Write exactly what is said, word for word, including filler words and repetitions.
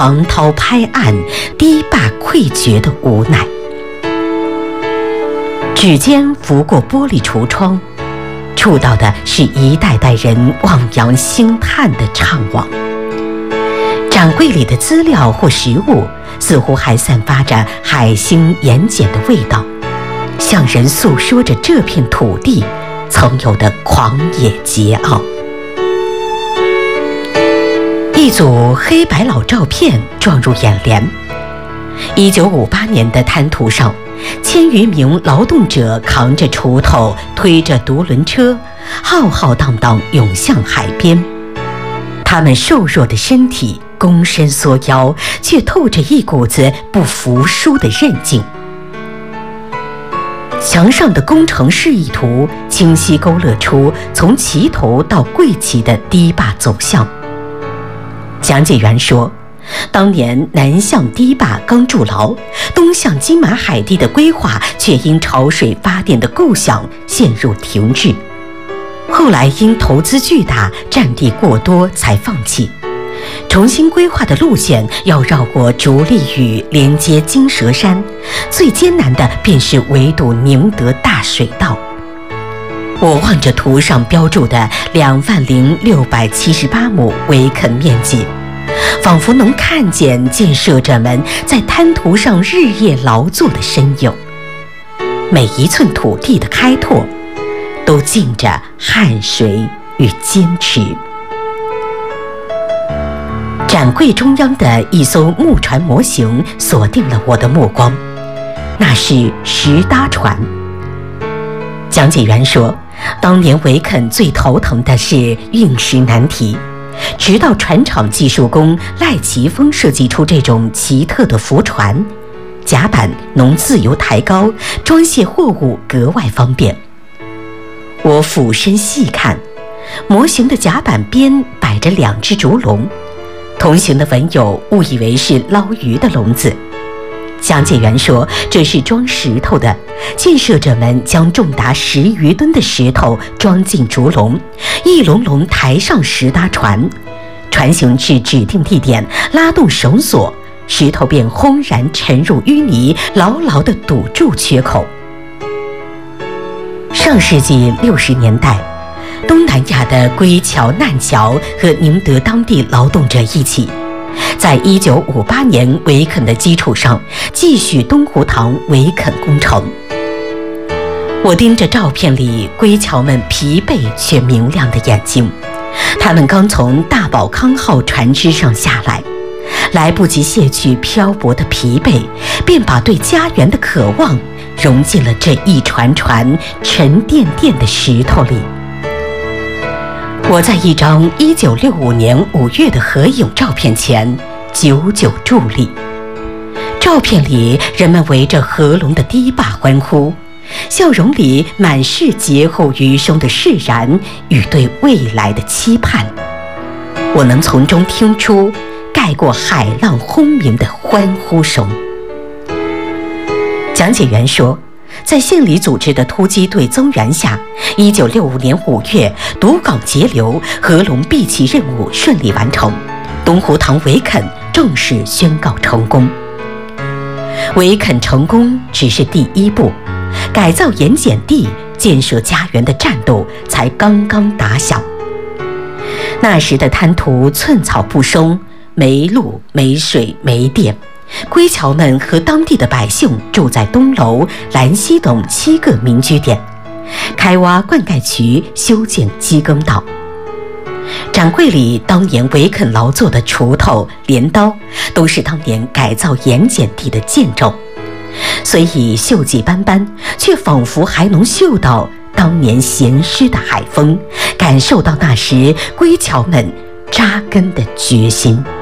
昂涛拍岸、堤坝溃决的无奈。指尖拂过玻璃橱窗，触到的是一代代人望洋兴叹的怅惘。展柜里的资料或实物似乎还散发着海星盐碱的味道，向人诉说着这片土地曾有的狂野桀骜。一组黑白老照片撞入眼帘。一九五八年的滩涂上，千余名劳动者扛着锄头，推着独轮车，浩浩荡荡涌向海边。他们瘦弱的身体躬身缩腰，却透着一股子不服输的韧劲。墙上的工程示意图清晰勾勒出从齐头到桂旗的堤坝走向。讲解员说，当年南向堤坝刚筑牢，东向金马海地的规划却因潮水发电的构想陷入停滞，后来因投资巨大、占地过多才放弃。重新规划的路线要绕过竹立屿，连接金蛇山，最艰难的便是围堵宁德大水道。我望着图上标注的两万零六百七十八亩围垦面积，仿佛能看见建设者们在滩涂上日夜劳作的身影。每一寸土地的开拓，都浸着汗水与坚持。展柜中央的一艘木船模型锁定了我的目光，那是石搭船。讲解员说，当年围垦最头疼的是运石难题，直到船厂技术工赖奇峰设计出这种奇特的浮船，甲板能自由抬高，装卸货物格外方便。我俯身细看，模型的甲板边摆着两只竹笼，同行的文友误以为是捞鱼的笼子。讲解员说，这是装石头的，建设者们将重达十余吨的石头装进竹笼，一笼笼抬上石搭船，船行至指定地点，拉动绳索，石头便轰然沉入淤泥，牢牢地堵住缺口。上世纪六十年代，东南亚的归侨难侨和宁德当地劳动者一起，在一九五八年围垦的基础上，继续东湖塘围垦工程。我盯着照片里归侨们疲惫却明亮的眼睛，他们刚从大宝康号船只上下来，来不及卸去漂泊的疲惫，便把对家园的渴望融进了这一船船沉甸甸的石头里。我在一张一九六五年五月的合影照片前久久伫立。照片里，人们围着合龙的堤坝欢呼，笑容里满是劫后余生的释然与对未来的期盼。我能从中听出盖过海浪轰鸣的欢呼声。讲解员说，在县里组织的突击队增援下，一九六五年五月，堵港截流，合龙闭旗任务顺利完成，东湖塘围垦正式宣告成功。围垦成功只是第一步，改造盐碱地、建设家园的战斗才刚刚打响。那时的滩涂寸草不生，没路、没水、没电。归侨们和当地的百姓住在东楼、兰溪等七个民居点，开挖灌溉渠，修建机耕道。展柜里当年围垦劳作的锄头、镰刀，都是当年改造盐碱地的见证。虽已锈迹斑斑，却仿佛还能嗅到当年咸湿的海风，感受到那时归侨们扎根的决心。